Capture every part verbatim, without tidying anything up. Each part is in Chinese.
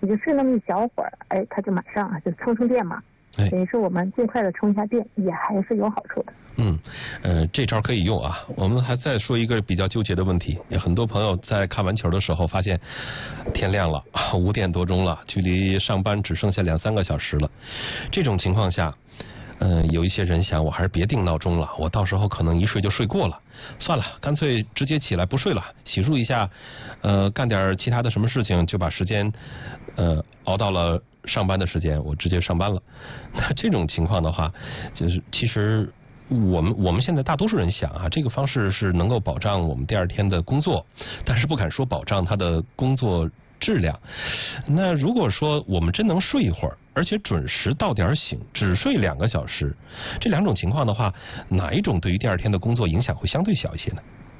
你就睡那么一小会儿，哎，它就马上啊就充充电嘛。 哎， 等于是我们尽快的充一下电，也还是有好处的。 嗯，呃，这招可以用啊。我们还再说一个比较纠结的问题，有很多朋友在看完球的时候发现天亮了，五点多钟了，距离上班只剩下两三个小时了。这种情况下，嗯、呃，有一些人想，我还是别定闹钟了，我到时候可能一睡就睡过了，算了，干脆直接起来不睡了，洗漱一下，呃，干点其他的什么事情，就把时间，呃，熬到了上班的时间，我直接上班了。那这种情况的话，就是其实我们我们现在大多数人想啊，这个方式是能够保障我们第二天的工作，但是不敢说保障他的工作质量。那如果说我们真能睡一会儿，而且准时到点醒，只睡两个小时，这两种情况的话，哪一种对于第二天的工作影响会相对小一些呢？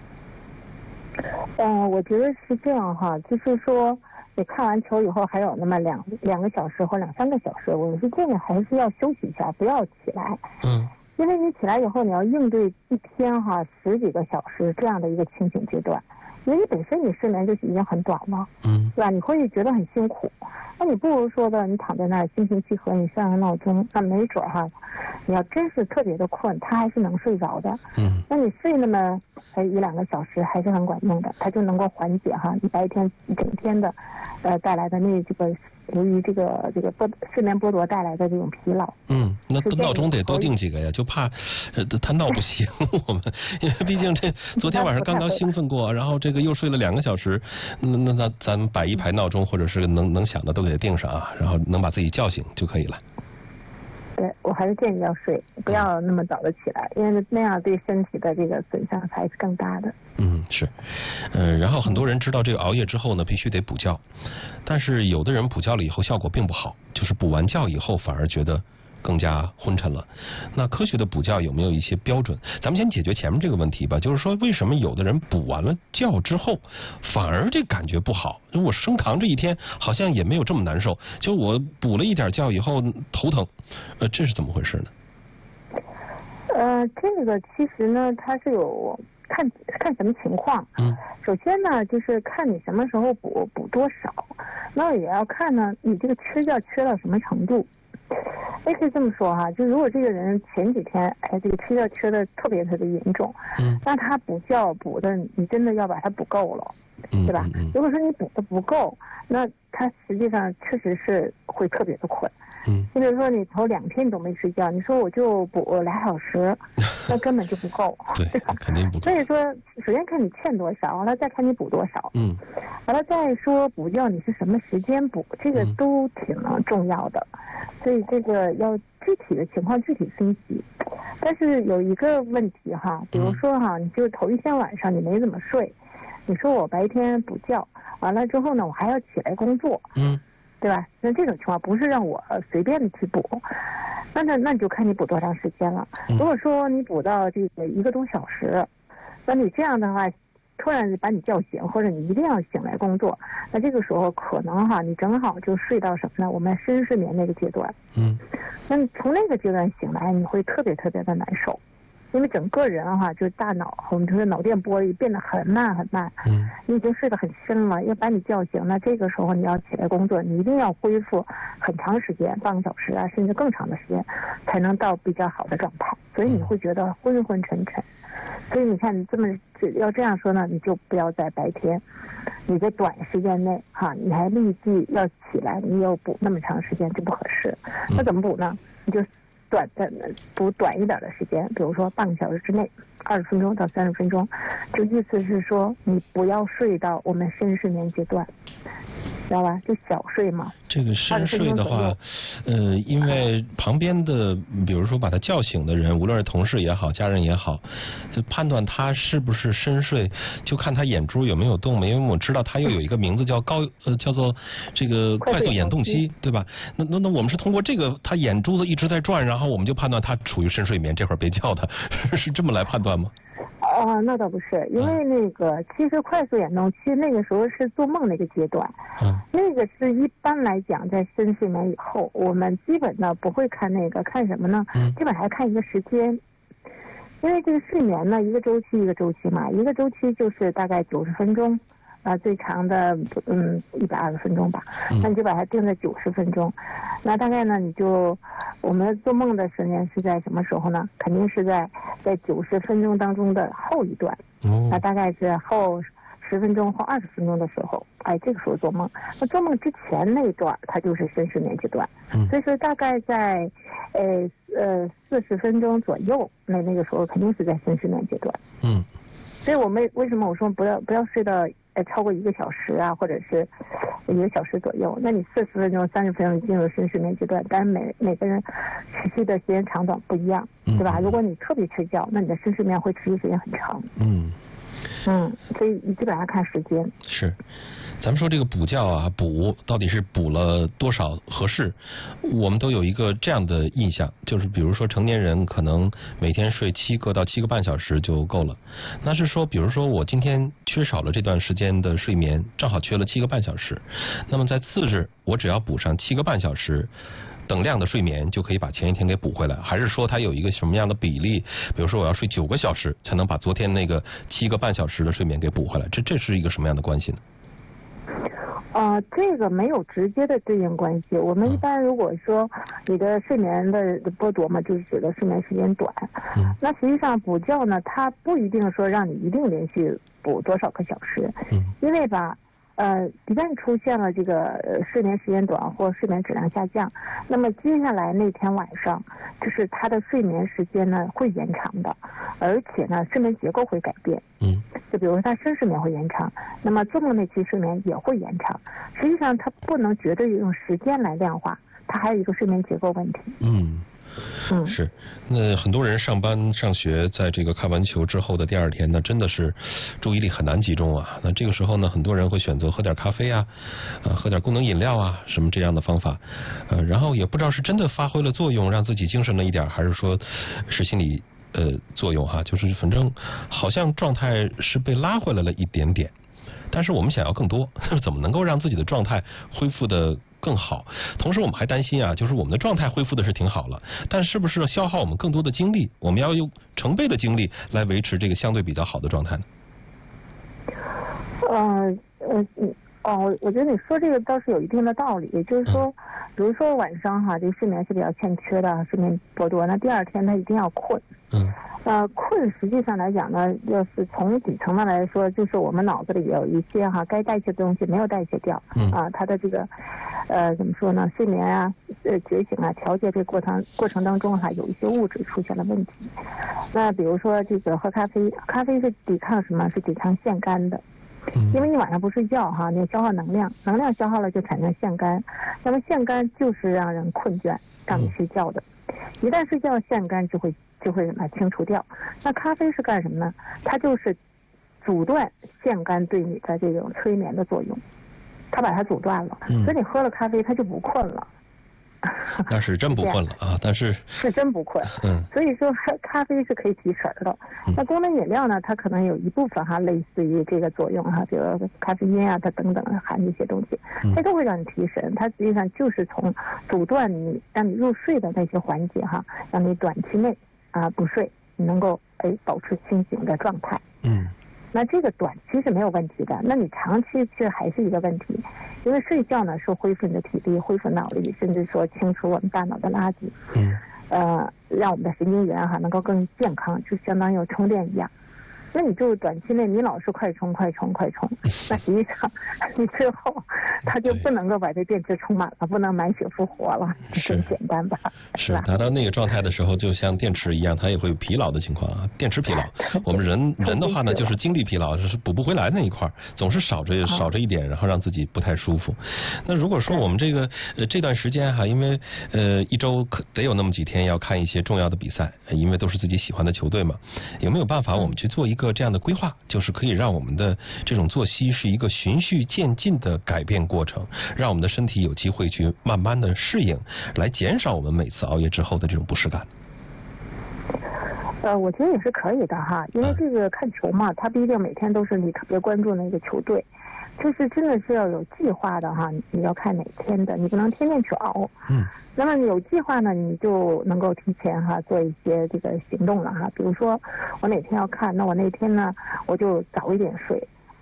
嗯、呃，我觉得是这样哈，就是说你看完球以后还有那么两两个小时或两三个小时，我是建议还是要休息一下，不要起来。 嗯。 因为你起来以后，你要应对一天哈十几个小时这样的一个清醒阶段，因为你本身你睡眠就已经很短了， 嗯， 对吧？你会觉得很辛苦，那你不如说的，你躺在那儿心平气和，你上个闹钟，那没准哈，你要真是特别的困，他还是能睡着的。 嗯， 那你睡那么呃一两个小时还是很管用的，它就能够缓解哈你白天一整天的呃带来的那这个由于这个这个剥睡眠剥夺带来的这种疲劳。 嗯，那闹钟得多定几个呀，就怕呃他闹不醒我们，因为毕竟这昨天晚上刚刚兴奋过，然后这个又睡了两个小时，那那那咱们摆一排闹钟或者是能能响的都给它定上啊，然后能把自己叫醒就可以了。 对，我还是建议要睡，不要那么早的起来，因为那样对身体的这个损伤还是更大的。 嗯，是，嗯、呃，然后很多人知道这个熬夜之后呢，必须得补觉，但是有的人补觉了以后效果并不好，就是补完觉以后反而觉得更加昏沉了。那科学的补觉有没有一些标准？咱们先解决前面这个问题吧，就是说为什么有的人补完了觉之后反而这感觉不好？我生扛这一天好像也没有这么难受，就我补了一点觉以后头疼，呃，这是怎么回事呢？ 呃，这个其实呢，它是有看看什么情况。 嗯。 首先呢，就是看你什么时候补，补多少，那也要看呢，你这个缺觉缺到什么程度。也可以这么说哈，就如果这个人前几天哎这个缺觉缺的特别特别严重， 嗯， 那他补觉补的你真的要把它补够了， 嗯， 对吧？ 嗯嗯、 如果说你补的不够，那他实际上确实是会特别的困。 嗯， 你比如说你头两天你都没睡觉，你说我就补俩小时，那根本就不够， 对， 对吧？ 肯定不够。 所以说，首先看你欠多少，完了再看你补多少， 嗯， 完了再说补觉你是什么时间补，这个都挺重要的。嗯、所以这个要具体的情况具体分析。但是有一个问题哈，比如说哈，你就头一天晚上你没怎么睡，你说我白天补觉，完了之后呢，我还要起来工作， 嗯。 对吧？那这种情况不是让我随便的去补，那那那你就看你补多长时间了。如果说你补到这个一个多小时，那你这样的话，突然把你叫醒，或者你一定要醒来工作，那这个时候可能哈，你正好就睡到什么呢？我们深睡眠那个阶段。 嗯。 那你从那个阶段醒来，你会特别特别的难受。因为整个人哈、啊，就是大脑，我们说脑电波变得很慢很慢， 嗯， 你已经睡得很深了，要把你叫醒，那这个时候你要起来工作，你一定要恢复很长时间，半个小时啊，甚至更长的时间，才能到比较好的状态，所以你会觉得昏昏沉沉。所以你看，你这么要这样说呢，你就不要在白天，你在短时间内哈、啊，你还立即要起来，你要补那么长时间就不合适。那怎么补呢？你就短的补短一点的时间，比如说半个小时之内，二十分钟到三十分钟，就意思是说你不要睡到我们深睡眠阶段，知道吧？就小睡嘛。 这个深睡的话，呃，因为旁边的，比如说把他叫醒的人，无论是同事也好，家人也好，就判断他是不是深睡，就看他眼珠有没有动。因为我知道他又有一个名字叫高，呃，叫做这个快速眼动期，对吧？那那那我们是通过这个，他眼珠子一直在转，然后我们就判断他处于深睡眠，这会儿别叫他，是这么来判断吗？ 啊，那倒不是，因为那个、嗯、其实快速眼动期那个时候是做梦那个阶段， 嗯， 那个是一般来讲在深睡眠以后，我们基本呢不会看那个，看什么呢？ 嗯， 基本还看一个时间，因为这个睡眠呢一个周期一个周期嘛，一个周期就是大概九十分钟啊，最长的嗯一百二十分钟吧，那你就把它定在九十分钟。那大概呢，你就我们做梦的时间是在什么时候呢？肯定是在在九十分钟当中的后一段， 哦， 那大概是后十分钟或二十分钟的时候，哎，这个时候做梦。那做梦之前那一段，它就是深睡眠阶段。 嗯， 所以说大概在呃呃四十分钟左右，那那个时候肯定是在深睡眠阶段。 嗯， 所以我们为什么我说不要不要睡到呃超过一个小时啊，或者是一个小时左右？那你四十分钟、三十分钟进入深睡眠阶段，但是每每个人持续的时间长短不一样，对吧？如果你特别睡觉，那你的深睡眠会持续时间很长。 嗯。 嗯，所以你基本上看时间。 是，咱们说这个补觉啊，补到底是补了多少合适？我们都有一个这样的印象，就是比如说成年人可能每天睡七个到七个半小时就够了。那是说，比如说我今天缺少了这段时间的睡眠，正好缺了七个半小时，那么在次日我只要补上七个半小时。等量的睡眠就可以把前一天给补回来，还是说它有一个什么样的比例？比如说我要睡九个小时才能把昨天那个七个半小时的睡眠给补回来，这这是一个什么样的关系呢？ 呃，这个没有直接的对应关系。我们一般如果说你的睡眠的剥夺嘛，就是指的睡眠时间短。嗯。那实际上补觉呢，它不一定说让你一定连续补多少个小时。嗯。因为吧。呃，一旦出现了这个睡眠时间短或睡眠质量下降，那么接下来那天晚上，就是他的睡眠时间呢会延长的，而且呢睡眠结构会改变。嗯，就比如说他深睡眠会延长，那么做梦那期睡眠也会延长。实际上它不能绝对用时间来量化，它还有一个睡眠结构问题。嗯。 嗯，是。那很多人上班上学，在这个看完球之后的第二天呢，真的是注意力很难集中啊。那这个时候呢，很多人会选择喝点咖啡啊，呃，喝点功能饮料啊，什么这样的方法，呃，然后也不知道是真的发挥了作用，让自己精神了一点，还是说是心理呃作用哈，就是反正好像状态是被拉回来了一点点。但是我们想要更多，怎么能够让自己的状态恢复的更好？同时我们还担心啊，就是我们的状态恢复的是挺好了，但是不是消耗我们更多的精力？我们要用成倍的精力来维持这个相对比较好的状态呢？ 呃呃哦，我觉得你说这个倒是有一定的道理，也就是说，比如说晚上哈，这个睡眠是比较欠缺的，睡眠剥夺，那第二天他一定要困。嗯。呃，困实际上来讲呢，要是从底层的来说，就是我们脑子里有一些哈该代谢的东西没有代谢掉。嗯。啊，它的这个呃怎么说呢？睡眠啊、呃觉醒啊、调节这个过程过程当中哈，有一些物质出现了问题。那比如说这个喝咖啡，咖啡是抵抗什么？是抵抗腺苷的。因为你晚上不睡觉哈，你要消耗能量，能量消耗了就产生腺苷，那么腺苷就是让人困倦，让你睡觉的。一旦睡觉，腺苷就会就会把它清除掉。那咖啡是干什么呢？它就是阻断腺苷对你的这种催眠的作用，它把它阻断了，所以你喝了咖啡，它就不困了。 那是真不困了啊！但是是真不困，嗯，所以说咖啡是可以提神的。嗯、那功能饮料呢，它可能有一部分哈类似于这个作用哈，比如咖啡因啊，它等等含这些东西，它都会让你提神。它实际上就是从阻断你让你入睡的那些环节哈，让你短期内啊不睡，你能够哎保持清醒的状态。嗯。那这个短期是没有问题的，那你长期其实还是一个问题，因为睡觉呢是恢复你的体力、恢复脑力，甚至说清除我们大脑的垃圾，嗯，呃，让我们的神经元哈能够更健康，就相当于有充电一样。那你就短期内你老是快充快充快充，那实际上你最后它就不能够把这电池充满了，不能满血复活了， 是很简单吧？ 是达到那个状态的时候，就像电池一样，它也会有疲劳的情况啊。电池疲劳，我们人人的话呢，就是精力疲劳，就是补不回来那一块，总是少着少着一点，然后让自己不太舒服。那如果说我们这个呃这段时间哈，因为呃一周可得有那么几天要看一些重要的比赛，因为都是自己喜欢的球队嘛，有没有办法我们去做一个这样的规划，就是可以让我们的这种作息是一个循序渐进的改变过程，让我们的身体有机会去慢慢的适应，来减少我们每次熬夜之后的这种不适感。 呃，我觉得也是可以的哈，因为这个看球嘛，它不一定每天都是你特别关注那个球队，就是真的是要有计划的哈，你要看哪天的，你不能天天去熬。嗯。那么有计划呢，你就能够提前哈做一些这个行动了哈，比如说我哪天要看，那我那天呢我就早一点睡，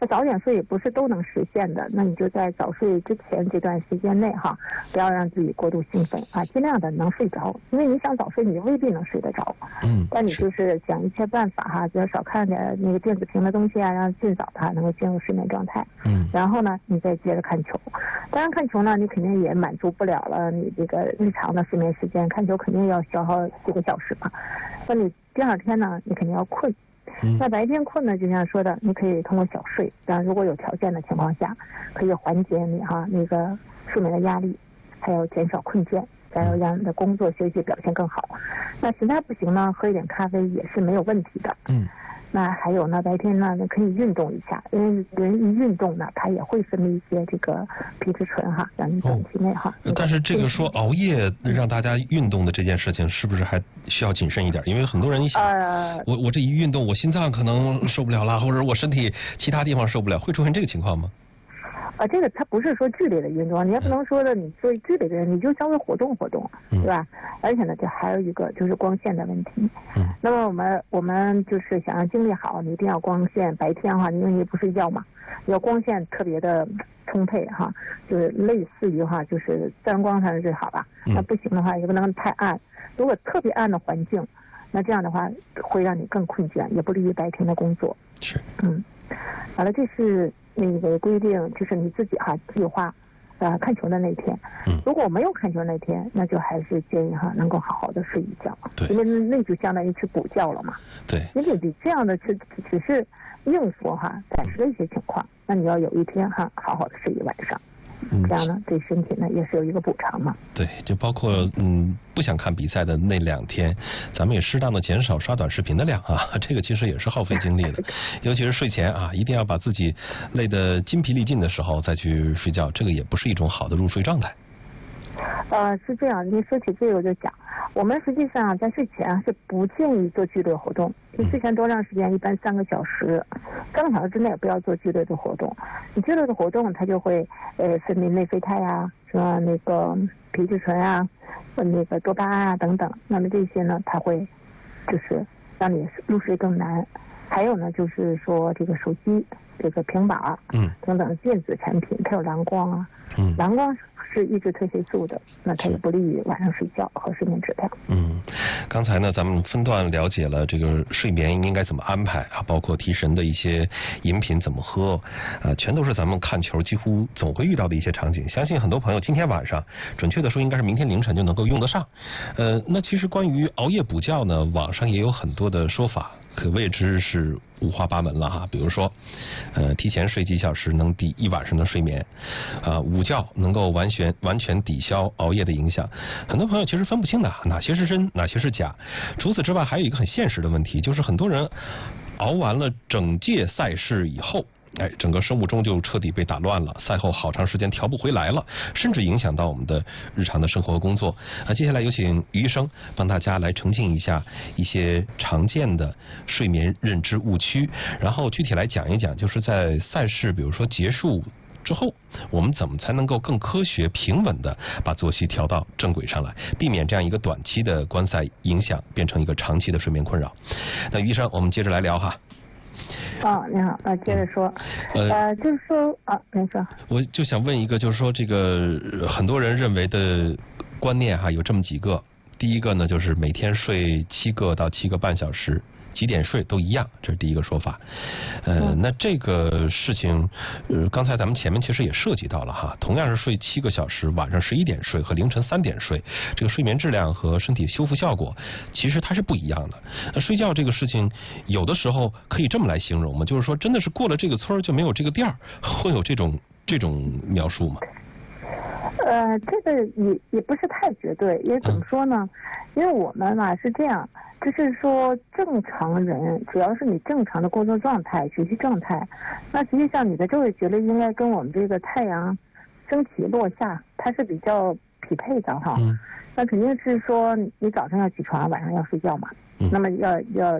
那早点睡也不是都能实现的，那你就在早睡之前这段时间内哈，不要让自己过度兴奋啊，尽量的能睡着，因为你想早睡，你未必能睡得着。 嗯， 但你就是想一切办法哈，就少看点那个电子屏的东西啊，让尽早的能够进入睡眠状态。 嗯， 然后呢，你再接着看球。当然看球呢，你肯定也满足不了了你这个日常的睡眠时间，看球肯定要消耗几个小时嘛。那你第二天呢，你肯定要困。 嗯， 那白天困呢，就像说的，你可以通过小睡，当然如果有条件的情况下，可以缓解你哈那个睡眠的压力，还有减少困倦，再要让你的工作学习表现更好。那实在不行呢，喝一点咖啡也是没有问题的。 嗯。 那还有呢，白天呢，你可以运动一下，因为人一运动呢，它也会分泌一些这个皮质醇哈，让你短期内哈。 哦、但是这个说熬夜让大家运动的这件事情，是不是还需要谨慎一点？因为很多人一想，呃、我我这一运动，我心脏可能受不了了，或者我身体其他地方受不了，会出现这个情况吗？ 啊，这个它不是说剧烈的运动，你也不能说的你做剧烈的人，你就稍微活动活动，对吧？而且呢，这还有一个就是光线的问题。嗯。那么我们我们就是想让精力好，你一定要光线，白天哈，因为你不睡觉嘛，要光线特别的充沛哈，就是类似于哈，就是自然光才是最好吧。嗯。那不行的话，也不能太暗。如果特别暗的环境，那这样的话会让你更困倦，也不利于白天的工作。 是。 嗯。好了，这是。那个规定就是你自己哈计划，呃看球的那天，嗯，如果没有看球那天，那就还是建议哈能够好好的睡一觉， 对， 因为那就相当于去补觉了嘛， 对， 因为你这样的是只是应付哈暂时的一些情况，那你要有一天哈好好的睡一晚上。嗯，这样呢，对身体呢也是有一个补偿嘛。 对，就包括嗯不想看比赛的那两天，咱们也适当的减少刷短视频的量啊，这个其实也是耗费精力的，尤其是睡前啊，一定要把自己累得筋疲力尽的时候再去睡觉，这个也不是一种好的入睡状态。 呃，是这样，你说起这个我就讲，我们实际上在睡前是不建议做剧烈活动。你睡前多长时间？一般三个小时，三个小时之内不要做剧烈的活动。你剧烈的活动，它就会呃分泌内啡肽啊，什么那个皮质醇啊，那个多巴胺啊等等。那么这些呢，它会就是让你入睡更难。还有呢，就是说这个手机、这个平板儿，嗯，等等电子产品，它有蓝光啊，嗯，蓝光是抑制褪黑素的，那它也不利于晚上睡觉和睡眠质量。 嗯，刚才呢，咱们分段了解了这个睡眠应该怎么安排啊，包括提神的一些饮品怎么喝，啊，全都是咱们看球几乎总会遇到的一些场景。相信很多朋友今天晚上，准确的说应该是明天凌晨就能够用得上。呃，那其实关于熬夜补觉呢，网上也有很多的说法。可谓之是五花八门了哈，比如说，呃，提前睡几小时能抵一晚上的睡眠，啊、呃，午觉能够完全完全抵消熬夜的影响。很多朋友其实分不清的，哪些是真，哪些是假。除此之外，还有一个很现实的问题，就是很多人熬完了整届赛事以后。哎，整个生物钟就彻底被打乱了，赛后好长时间调不回来了，甚至影响到我们的日常的生活和工作。啊，接下来有请于医生帮大家来澄清一下一些常见的睡眠认知误区，然后具体来讲一讲，就是在赛事比如说结束之后，我们怎么才能够更科学平稳的把作息调到正轨上来，避免这样一个短期的观赛影响变成一个长期的睡眠困扰。那于医生，我们接着来聊哈。 哦，你好，那接着说，呃，呃就是说啊，没说。 我就想问一个，就是说这个很多人认为的观念哈，有这么几个。第一个呢，就是每天睡七个到七个半小时。几点睡都一样，这是第一个说法。呃，嗯、那这个事情，呃，刚才咱们前面其实也涉及到了哈，同样是睡七个小时，晚上十一点睡和凌晨三点睡，这个睡眠质量和身体修复效果其实它是不一样的。那睡觉这个事情，有的时候可以这么来形容吗？就是说，真的是过了这个村就没有这个店儿，会有这种这种描述吗？ 呃，这个也也不是太绝对，因为怎么说呢？嗯、因为我们嘛是这样。就是说，正常人主要是你正常的工作状态、学习状态，那实际上你的昼夜节律应该跟我们这个太阳升起落下，它是比较匹配的哈。嗯、那肯定是说，你早上要起床，晚上要睡觉嘛。嗯、那么要要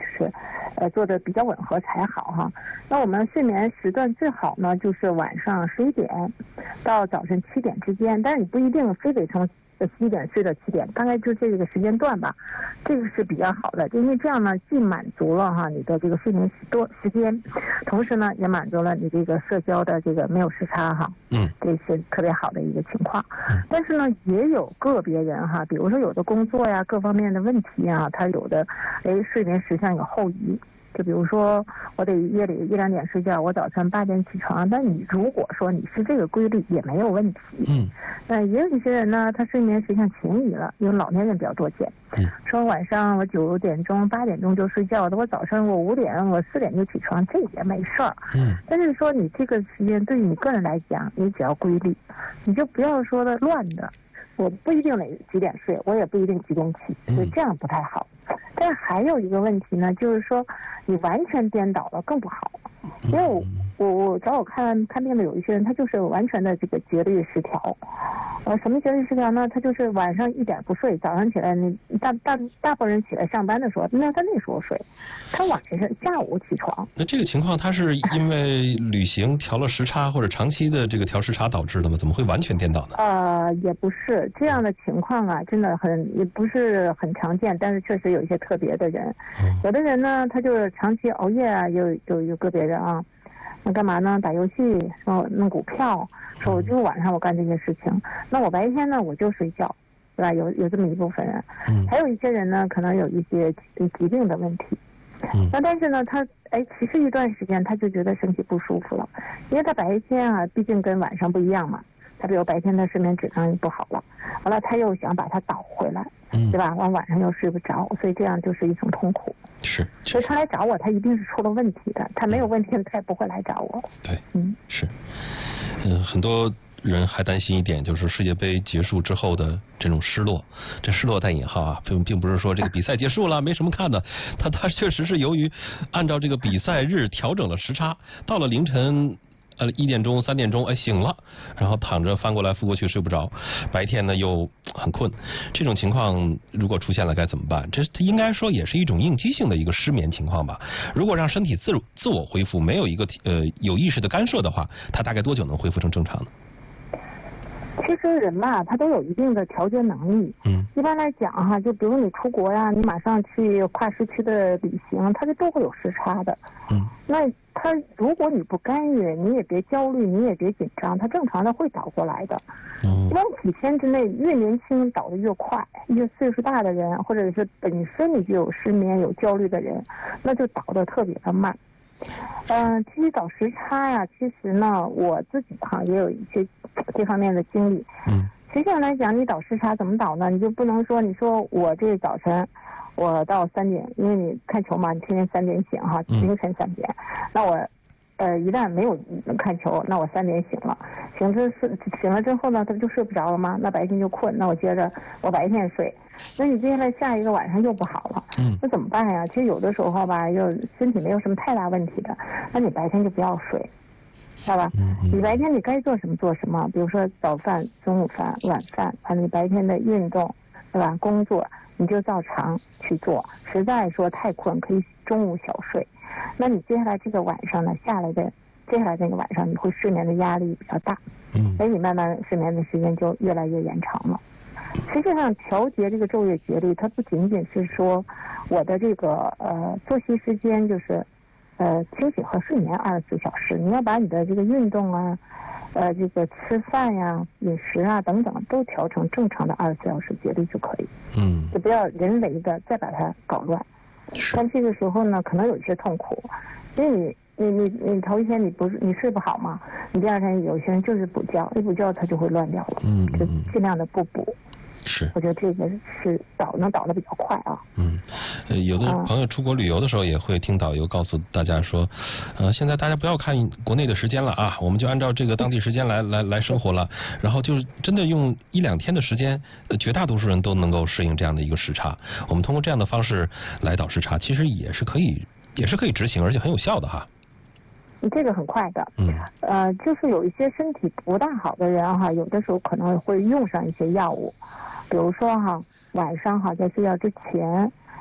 是呃做的比较吻合才好哈。那我们睡眠时段最好呢就是晚上十一点到早晨七点之间，但是你不一定非得从十一点睡到七点，大概就这个时间段吧，这个是比较好的，因为这样呢既满足了哈你的这个睡眠时多时间，同时呢也满足了你这个社交的这个没有时差哈， 嗯， 这是特别好的一个情况。但是呢也有个别人哈，比如说有的工作呀各方面的问题啊，他有的哎睡眠时相有后移。就比如说我得夜里一两点睡觉，我早晨八点起床，但你如果说你是这个规律也没有问题。 嗯， 那也有一些人呢，他睡眠实际上前移了，因为老年人比较多见。 嗯， 说晚上我九点钟八点钟就睡觉的，我早上我五点我四点就起床，这也没事儿。 嗯，但是说你这个时间对于你个人来讲，你只要规律，你就不要说的乱的。我不一定哪几点睡，我也不一定几点起，所以这样不太好。但是还有一个问题呢，就是说你完全颠倒了更不好。因为我我我找我看看病的有一些人，他就是完全的这个节律失调。呃，什么节律失调呢？他就是晚上一点不睡，早上起来你大大大部分人起来上班的时候，那他那时候睡，他晚上下午起床。 那这个情况，他是因为旅行调了时差或者长期的这个调时差导致的吗？怎么会完全颠倒呢？ 呃，也不是这样的情况啊，真的很也不是很常见，但是确实有一些特别的人。嗯、有的人呢，他就是长期熬夜啊，有有有个别人啊。那干嘛呢？打游戏，说弄股票，说我就晚上我干这些事情，那我白天呢我就睡觉，对吧？有有这么一部分人，嗯，还有一些人呢，可能有一些疾病的问题，嗯，那但是呢，他哎，其实一段时间他就觉得身体不舒服了，因为他白天啊，毕竟跟晚上不一样嘛，他比如白天的睡眠质量不好了，完了他又想把它倒回来，嗯，对吧？完晚上又睡不着，所以这样就是一种痛苦。 是， 所以他来找我，他一定是出了问题的。他没有问题，他也不会来找我。 对，嗯，是，嗯，很多人还担心一点，就是世界杯结束之后的这种失落。这失落带引号啊，并并不是说这个比赛结束了没什么看的，他他确实是由于按照这个比赛日调整了时差，到了凌晨。呃，一点钟、三点钟，哎，醒了，然后躺着翻过来覆过去睡不着，白天呢又很困，这种情况如果出现了该怎么办？这应该说也是一种应激性的一个失眠情况吧。如果让身体自自我恢复，没有一个呃有意识的干涉的话，它大概多久能恢复成正常呢？ 其实人嘛，他都有一定的调节能力。嗯，一般来讲哈，就比如你出国呀，你马上去跨时区的旅行，它就都会有时差的。嗯，那他如果你不干预，你也别焦虑，你也别紧张，他正常的会倒过来的。嗯，一般几天之内，越年轻倒得越快，越岁数大的人，或者是本身你就有失眠、有焦虑的人，那就倒得特别的慢。嗯、呃，其实倒时差呀，其实呢，我自己哈也有一些这方面的经历。嗯，实际上来讲，你倒时差怎么倒呢？你就不能说你说我这早晨我到三点，因为你看球嘛，你天天三点醒哈，凌晨三点，嗯、那我呃一旦没有看球，那我三点醒了，醒之是醒了之后呢，他不就睡不着了吗？那白天就困，那我接着我白天睡。那你接下来下一个晚上又不好了，嗯，那怎么办呀？其实有的时候吧，就身体没有什么太大问题的，那你白天就不要睡，知道吧？嗯嗯、你白天你该做什么做什么，比如说早饭、中午饭、晚饭，啊，你白天的运动，对吧？工作你就照常去做，实在说太困可以中午小睡。那你接下来这个晚上呢，下来的接下来这个晚上你会睡眠的压力比较大，嗯，所以你慢慢睡眠的时间就越来越延长了。实际上调节这个昼夜节律，它不仅仅是说我的这个呃作息时间就是呃清醒和睡眠二十四小时，你要把你的这个运动啊、呃这个吃饭呀、饮食啊等等都调成正常的二十四小时节律就可以。嗯，就不要人为的再把它搞乱。但这个时候呢，可能有一些痛苦，因为你你你你头一天你不是你睡不好嘛，你第二天有些人就是补觉，一补觉它就会乱掉了。嗯，就尽量的不补。 是， 我觉得这个是导能导得比较快啊。 嗯，呃，有的朋友出国旅游的时候也会听导游告诉大家说，呃，现在大家不要看国内的时间了啊，我们就按照这个当地时间来来来生活了。然后就是真的用一两天的时间，呃，绝大多数人都能够适应这样的一个时差。我们通过这样的方式来导时差，其实也是可以，也是可以执行，而且很有效的哈。 这个很快的，嗯，呃，就是有一些身体不大好的人哈，有的时候可能会用上一些药物，比如说哈，晚上哈在睡觉之前，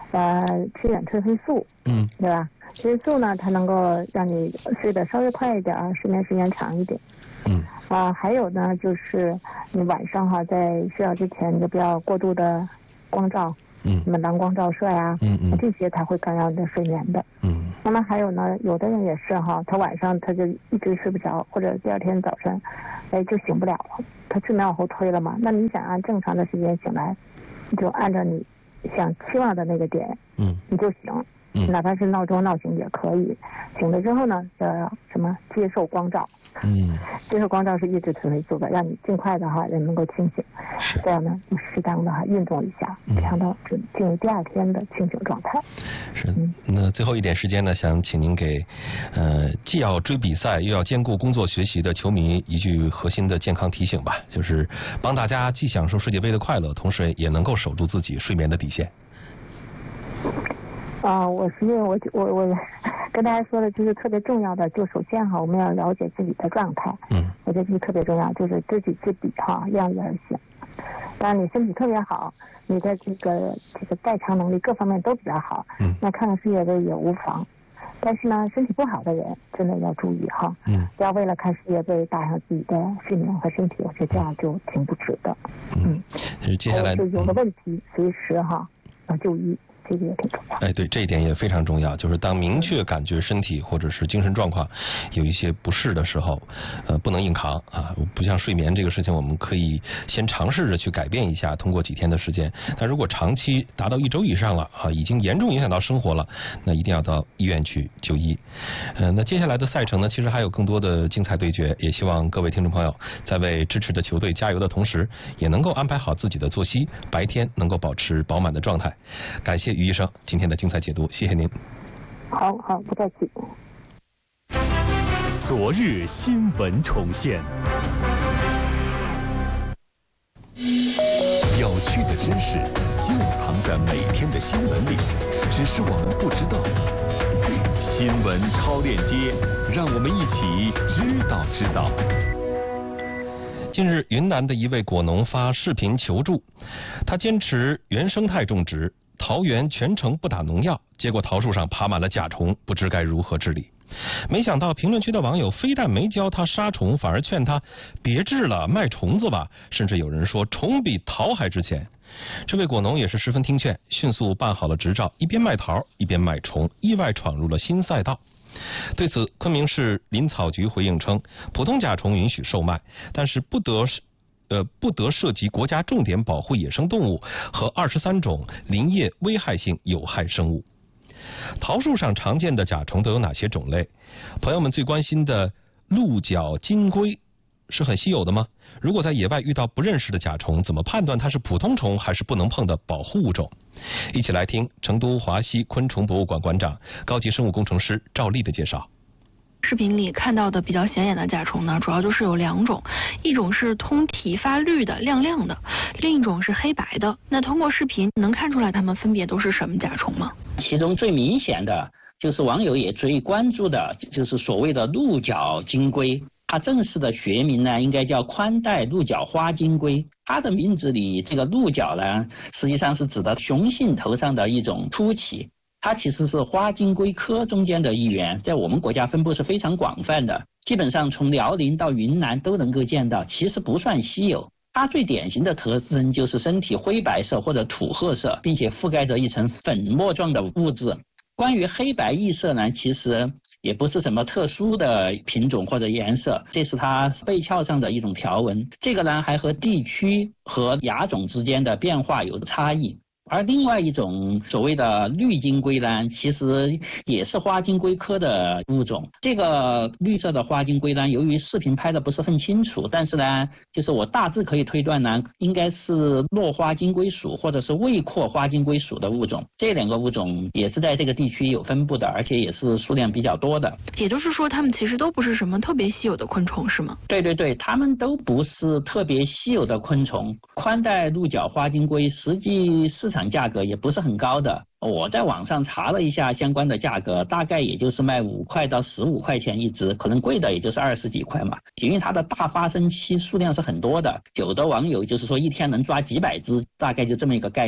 呃吃点褪黑素， 嗯， 对吧？褪黑素呢，它能够让你睡得稍微快一点，睡眠时间长一点。 嗯。 啊，还有呢，就是你晚上哈，在睡觉之前，你就不要过度的光照， 嗯， 什么蓝光照射呀， 嗯嗯， 这些它会干扰你的睡眠的。 嗯。 那么还有呢，有的人也是哈，他晚上他就一直睡不着，或者第二天早晨，哎就醒不了了，他睡眠往后推了嘛。那你想按正常的时间醒来，你就按照你想期望的那个点， 嗯， 你就醒。 嗯， 哪怕是闹钟闹醒也可以。醒了之后呢，呃，什么接受光照， 嗯， 接受光照是抑制褪黑素的，让你尽快的哈人能够清醒。这样呢，适当的哈运动一下，这样的就进入第二天的清醒状态。 是。那最后一点时间呢，想请您给呃既要追比赛又要兼顾工作学习的球迷一句核心的健康提醒吧，就是帮大家既享受世界杯的快乐，同时也能够守住自己睡眠的底线。 啊、呃，我是因为我我我跟大家说的就是特别重要的，就首先哈，我们要了解自己的状态， 嗯， 我觉得这是特别重要，就是知己知彼哈，量力而行。当然你身体特别好，你的这个这个代偿能力各方面都比较好， 嗯， 那看看世界杯也无妨。但是呢，身体不好的人真的要注意哈， 嗯， 不要为了看世界杯打上自己的睡眠和身体，我觉得这样就挺不值的。 嗯，嗯接下来就有了问题、嗯、随时哈要就医。这个也挺重要。 哎，对，这一点也非常重要。就是当明确感觉身体或者是精神状况有一些不适的时候，呃，不能硬扛啊。不像睡眠这个事情，我们可以先尝试着去改变一下，通过几天的时间。但如果长期达到一周以上了啊，已经严重影响到生活了，那一定要到医院去就医。呃，那接下来的赛程呢，其实还有更多的精彩对决，也希望各位听众朋友在为支持的球队加油的同时，也能够安排好自己的作息，白天能够保持饱满的状态。感谢于医生今天的精彩解读，谢谢您。 好好，不客气。 昨日新闻重现，有趣的知识就藏在每天的新闻里，只是我们不知道。新闻超链接，让我们一起知道知道。 近日，云南的一位果农发视频求助，他坚持原生态种植。桃园全程不打农药，结果桃树上爬满了甲虫，不知该如何治理。没想到评论区的网友非但没教他杀虫，反而劝他别治了，卖虫子吧，甚至有人说虫比桃还值钱。这位果农也是十分听劝，迅速办好了执照，一边卖桃一边卖虫，意外闯入了新赛道。对此，昆明市林草局回应称，普通甲虫允许售卖，但是不得呃，不得涉及国家重点保护野生动物和二十三种林业危害性有害生物。桃树上常见的甲虫都有哪些种类？朋友们最关心的鹿角金龟是很稀有的吗？如果在野外遇到不认识的甲虫，怎么判断它是普通虫还是不能碰的保护物种？一起来听成都华西昆虫博物馆馆长、高级生物工程师赵丽的介绍。 视频里看到的比较显眼的甲虫呢，主要就是有两种，一种是通体发绿的亮亮的，另一种是黑白的。那通过视频能看出来它们分别都是什么甲虫吗？ 其中最明显的就是网友也最关注的，就是所谓的鹿角金龟。它正式的学名呢，应该叫宽带鹿角花金龟。它的名字里这个鹿角呢，实际上是指的雄性头上的一种突起。它其实是花金龟科中间的一员，在我们国家分布是非常广泛的，基本上从辽宁到云南都能够见到，其实不算稀有。它最典型的特征就是身体灰白色或者土褐色，并且覆盖着一层粉末状的物质。关于黑白异色呢，其实也不是什么特殊的品种或者颜色，这是它背壳上的一种条纹。这个呢还和地区和亚种之间的变化有差异。而另外一种所谓的绿金龟呢，其实也是花金龟科的物种。这个绿色的花金龟呢，由于视频拍的不是很清楚，但是呢，就是我大致可以推断呢，应该是落花金龟属或者是未阔花金龟属的物种。这两个物种也是在这个地区有分布的，而且也是数量比较多的。 也就是说，它们其实都不是什么特别稀有的昆虫，是吗？ 对对对，它们都不是特别稀有的昆虫。宽带鹿角花金龟实际市场价格也不是很高的，我在网上查了一下相关的价格，大概也就是卖五块到十五块钱一只，可能贵的也就是二十几块嘛。因为它的大发生期数量是很多的，有的网友就是说一天能抓几百只，大概就这么一个概念。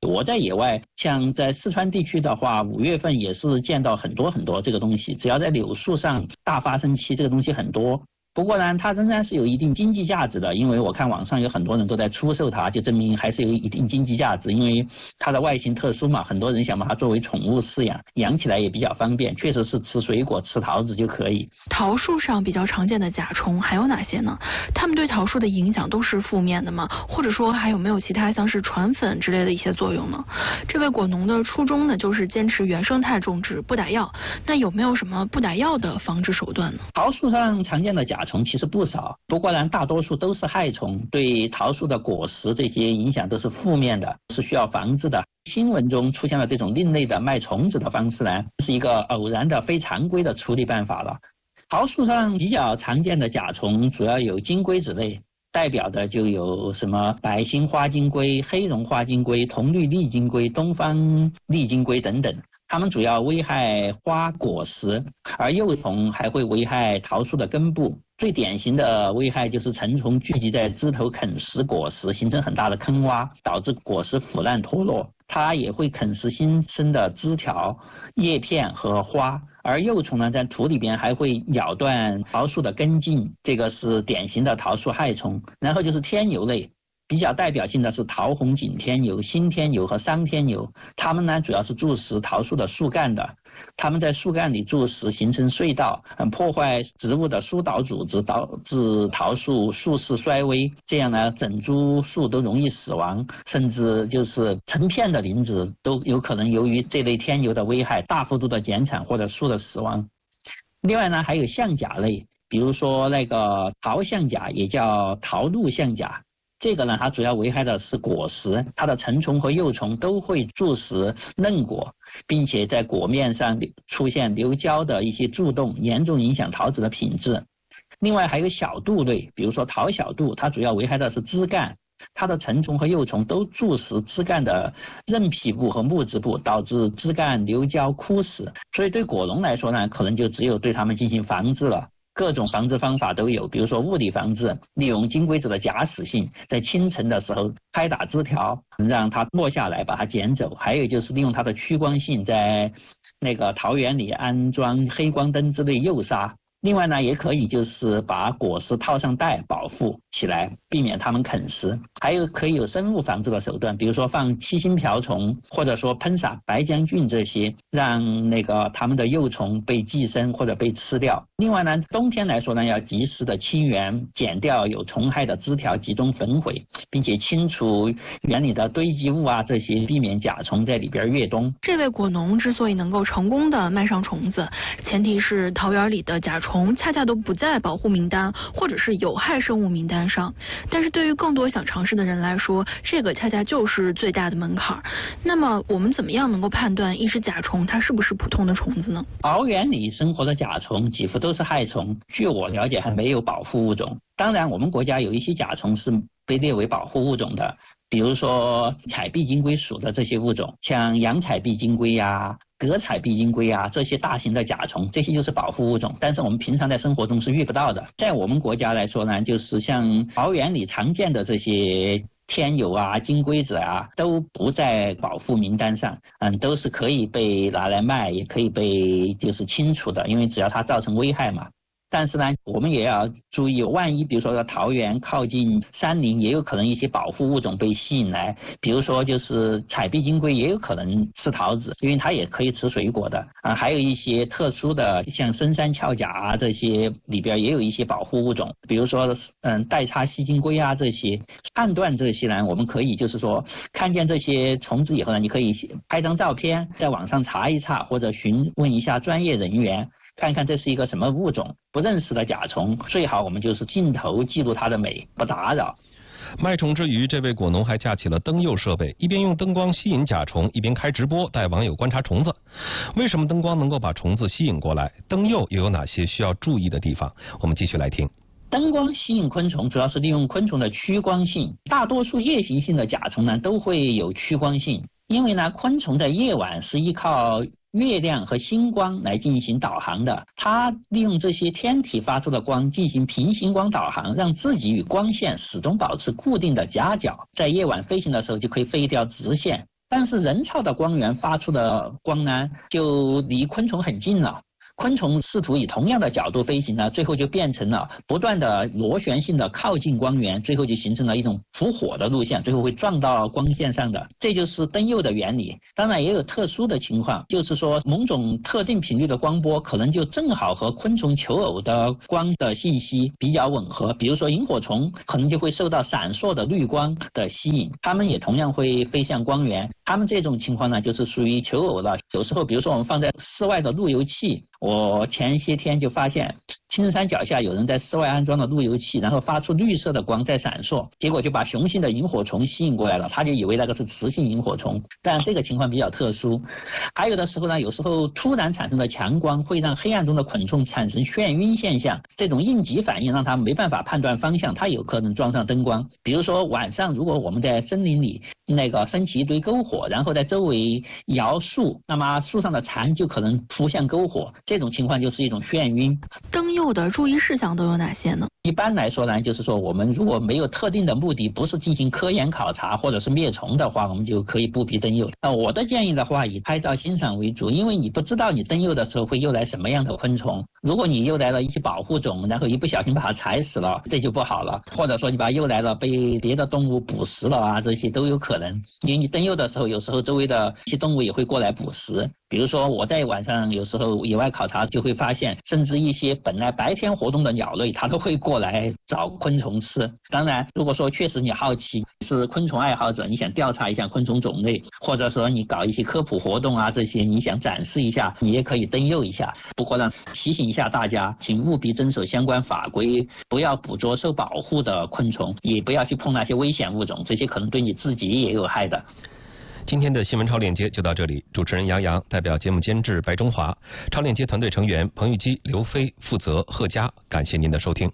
我在野外，像在四川地区的话，五月份也是见到很多很多这个东西，只要在柳树上大发生期，这个东西很多。不过呢，它仍然是有一定经济价值的，因为我看网上有很多人都在出售它，就证明还是有一定经济价值。因为它的外形特殊嘛，很多人想把它作为宠物饲养，养起来也比较方便，确实是吃水果、吃桃子就可以。 桃树上比较常见的甲虫还有哪些呢？它们对桃树的影响都是负面的吗？或者说还有没有其他像是传粉之类的一些作用呢？这位果农的初衷呢，就是坚持原生态种植，不打药。那有没有什么不打药的防治手段呢？ 桃树上常见的甲虫其实不少，不过呢，大多数都是害虫，对桃树的果实这些影响都是负面的，是需要防治的。新闻中出现了这种另类的卖虫子的方式呢，是一个偶然的非常规的处理办法了。桃树上比较常见的甲虫主要有金龟子类，代表的就有什么白星花金龟、黑绒花金龟、铜绿丽金龟、东方丽金龟等等。它们主要危害花果实，而幼虫还会危害桃树的根部。最典型的危害就是成虫聚集在枝头啃食果实，形成很大的坑洼，导致果实腐烂脱落。它也会啃食新生的枝条、叶片和花，而幼虫呢，在土里边还会咬断桃树的根茎，这个是典型的桃树害虫。然后就是天牛类。比较代表性的是桃红景天牛、新天牛和桑天牛，它们呢主要是蛀食桃树的树干的，它们在树干里蛀食，形成隧道，破坏植物的疏导组织，导致桃树树势衰微，这样呢整株树都容易死亡，甚至就是成片的林子都有可能由于这类天牛的危害大幅度的减产或者树的死亡。另外呢还有象甲类，比如说那个桃象甲，也叫桃露象甲。这个呢，它主要危害的是果实，它的成虫和幼虫都会蛀食嫩果，并且在果面上出现流胶的一些蛀洞，严重影响桃子的品质。另外还有小蠹类，比如说桃小蠹，它主要危害的是枝干，它的成虫和幼虫都蛀食枝干的韧皮部和木质部，导致枝干流胶枯死。所以对果农来说呢，可能就只有对它们进行防治了。各种防治方法都有，比如说物理防治，利用金龟子的假死性，在清晨的时候拍打枝条，让它落下来，把它捡走。还有就是利用它的趋光性，在那个桃园里安装黑光灯之类诱杀。另外呢，也可以就是把果实套上袋保护起来，避免它们啃食。还有可以有生物防治的手段，比如说放七星瓢虫，或者说喷洒白浆菌这些，让那个它们的幼虫被寄生或者被吃掉。另外呢，冬天来说呢，要及时的清园，剪掉有虫害的枝条，集中焚毁，并且清除园里的堆积物啊这些，避免甲虫在里边越冬。 这位果农之所以能够成功的卖上虫子，前提是桃园里的甲虫恰恰都不在保护名单或者是有害生物名单上，但是对于更多想尝试的人来说，这个恰恰就是最大的门槛。那么我们怎么样能够判断一只甲虫它是不是普通的虫子呢？ 桃园里生活的甲虫几乎都是害虫，据我了解还没有保护物种。当然我们国家有一些甲虫是被列为保护物种的，比如说彩臂金龟属的这些物种，像洋彩臂金龟呀、啊革彩臂金龟啊，这些大型的甲虫，这些就是保护物种，但是我们平常在生活中是遇不到的。在我们国家来说呢，就是像桃园里常见的这些天牛啊、金龟子啊，都不在保护名单上，嗯，都是可以被拿来卖，也可以被就是清除的，因为只要它造成危害嘛。但是呢，我们也要注意，万一比如说桃园靠近山林，也有可能一些保护物种被吸引来，比如说就是彩臂金龟也有可能吃桃子，因为它也可以吃水果的啊。还有一些特殊的，像深山鞘甲啊这些里边也有一些保护物种，比如说嗯带叉细金龟啊这些。判断这些呢，我们可以就是说看见这些虫子以后呢，你可以拍张照片，在网上查一查，或者询问一下专业人员。看看这是一个什么物种，不认识的甲虫，最好我们就是镜头记录它的美，不打扰。 卖虫之余，这位果农还架起了灯诱设备，一边用灯光吸引甲虫，一边开直播带网友观察虫子。为什么灯光能够把虫子吸引过来？灯诱又有哪些需要注意的地方？我们继续来听。 灯光吸引昆虫主要是利用昆虫的趋光性，大多数夜行性的甲虫呢都会有趋光性，因为呢昆虫在夜晚是依靠月亮和星光来进行导航的，它利用这些天体发出的光进行平行光导航，让自己与光线始终保持固定的夹角，在夜晚飞行的时候就可以飞一条直线。 但是人造的光源发出的光呢，就离昆虫很近了。昆虫试图以同样的角度飞行呢，最后就变成了不断的螺旋性的靠近光源，最后就形成了一种伏火的路线，最后会撞到光线上的，这就是灯诱的原理。当然也有特殊的情况，就是说某种特定频率的光波可能就正好和昆虫求偶的光的信息比较吻合，比如说萤火虫可能就会受到闪烁的绿光的吸引，它们也同样会飞向光源。它们这种情况呢，就是属于求偶了。有时候比如说我们放在室外的路由器，我前些天就发现青山脚下有人在室外安装了路由器，然后发出绿色的光在闪烁，结果就把雄性的萤火虫吸引过来了，他就以为那个是雌性萤火虫，但这个情况比较特殊。还有的时候呢，有时候突然产生的强光会让黑暗中的昆虫产生眩晕现象，这种应急反应让它没办法判断方向，它有可能撞上灯光。比如说晚上如果我们在森林里那个升起一堆篝火，然后在周围摇树，那么树上的蝉就可能扑向篝火，这种情况就是一种眩晕。 灯诱的注意事项都有哪些呢？ 一般来说呢，就是说我们如果没有特定的目的，不是进行科研考察或者是灭虫的话，我们就可以不必灯诱。那我的建议的话，以拍照欣赏为主，因为你不知道你灯诱的时候会诱来什么样的昆虫。如果你诱来了一些保护种，然后一不小心把它踩死了，这就不好了。或者说你把它诱来了被别的动物捕食了啊，这些都有可能。因为你灯诱的时候，有时候周围的一些动物也会过来捕食。比如说我在晚上有时候野外考察就会发现，甚至一些本来白天活动的鸟类，它都会过来找昆虫吃。当然如果说确实你好奇，是昆虫爱好者，你想调查一下昆虫种类，或者说你搞一些科普活动啊，这些你想展示一下，你也可以灯诱一下。不过呢，提醒一下大家，请务必遵守相关法规，不要捕捉受保护的昆虫，也不要去碰那些危险物种，这些可能对你自己也有害的。 今天的新闻超链接就到这里，主持人杨洋，代表节目监制白中华，超链接团队成员彭玉基、刘飞，负责贺佳，感谢您的收听。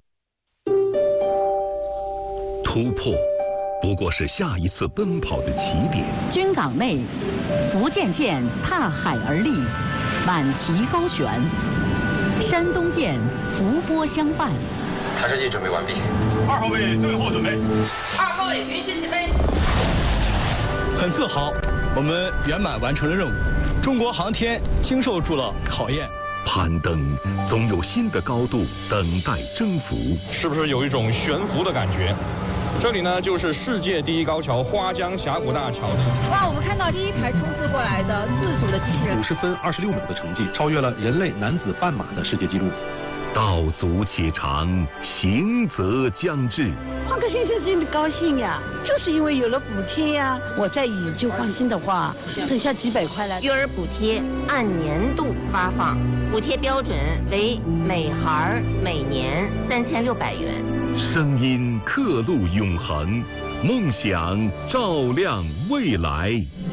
突破不过是下一次奔跑的起点。 军港内，福建舰踏海而立，满旗高悬；山东舰伏波相伴。 探视机准备完毕。 二号位最后准备。 二号位允许起飞。 很自豪，我们圆满完成了任务。中国航天经受住了考验。 攀登总有新的高度等待征服， 是不是有一种悬浮的感觉？这里呢，就是世界第一高桥花江峡谷大桥。 哇，我们看到第一台冲刺过来的自主的机器人， 五十分二十六秒的成绩，超越了人类男子半马的世界纪录。 道阻且长，行则将至。 换个先生真的高兴呀，就是因为有了补贴呀。我再以旧换新的话，省下几百块来。 育儿补贴按年度发放，补贴标准为每孩每年三千六百元。 声音刻录永恒，梦想照亮未来。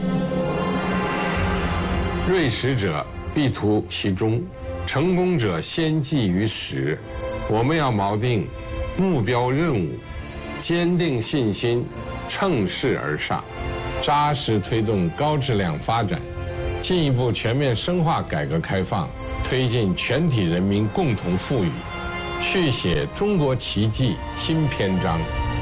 锐实者必图其中，成功者先记于始。我们要锚定目标任务，坚定信心，乘势而上，扎实推动高质量发展，进一步全面深化改革开放，推进全体人民共同富裕，续写中国奇迹新篇章。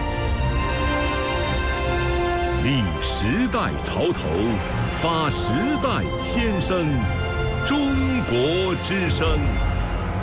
立时代潮头，发时代先声，中国之声。